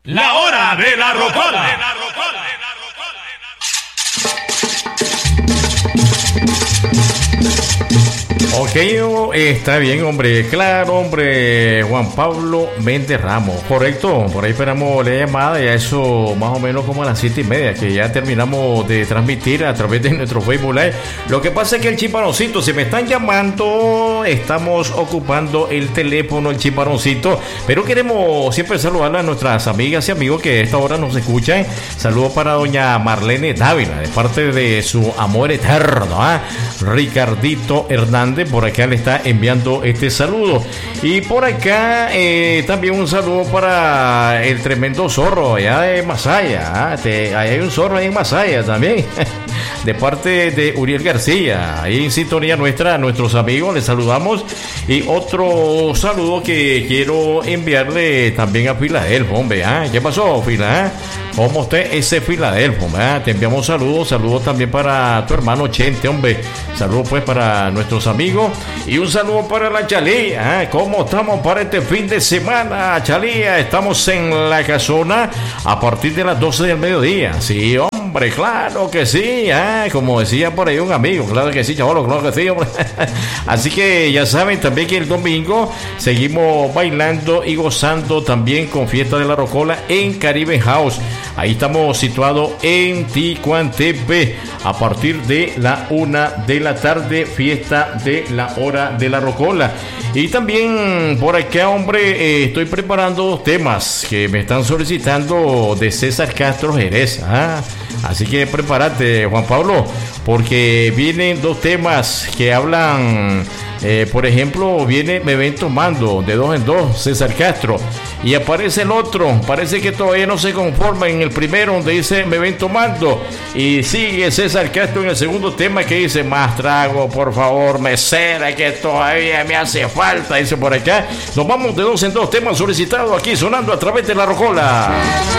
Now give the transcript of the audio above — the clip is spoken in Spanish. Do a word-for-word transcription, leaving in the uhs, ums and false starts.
La hora de la rocola. Ok, está bien, hombre. Claro, hombre. Juan Pablo Méndez Ramos. Correcto. Por ahí esperamos la llamada. Ya eso más o menos como a las siete y media, que ya terminamos de transmitir a través de nuestro Facebook Live. Lo que pasa es que el chiparoncito, si me están llamando, estamos ocupando el teléfono, el chiparoncito. Pero queremos siempre saludar a nuestras amigas y amigos que a esta hora nos escuchan. Saludos para doña Marlene Dávila, de parte de su amor eterno, ¿eh? Ricardito Hernández. Por acá le está enviando este saludo. Y por acá eh, también un saludo para el tremendo zorro allá de Masaya. ¿eh? Ahí hay un zorro ahí en Masaya también. De parte de Uriel García. Ahí en sintonía nuestra, a nuestros amigos, les saludamos. Y otro saludo que quiero enviarle también a Filadelfo, hombre. ¿eh? ¿Qué pasó, Fila? ¿eh? ¿Cómo usted ese Filadelfo? ¿eh? Te enviamos saludos. Saludos también para tu hermano Chente, hombre. Saludos pues para nuestros amigos. Y un saludo para la Chalía. ¿eh? ¿Cómo estamos para este fin de semana, Chalía? Estamos en la casona a partir de las doce del mediodía. Sí, hombre, claro que sí. ¿eh? Como decía por ahí un amigo. Claro que sí, chavalo, claro que sí, hombre. Así que ya saben también que el domingo seguimos bailando y gozando también con Fiesta de la Rocola en Caribe House. Ahí estamos situados en Ticuantepe a partir de la una de la tarde, fiesta de la hora de la rocola. Y también por acá, hombre, eh, estoy preparando dos temas que me están solicitando de César Castro Jerez. ¿ah? Así que prepárate, Juan Pablo, porque vienen dos temas que hablan, eh, por ejemplo, viene Me Ven Tomando, de dos en dos, César Castro. Y aparece el otro, parece que todavía no se conforma en el primero, donde dice Me Ven Tomando. Y sigue César Castro en el segundo tema, que dice Más trago, por favor, mesera, que todavía me hace falta, dice por acá. Nos vamos de dos en dos, temas solicitados aquí sonando a través de la rocola.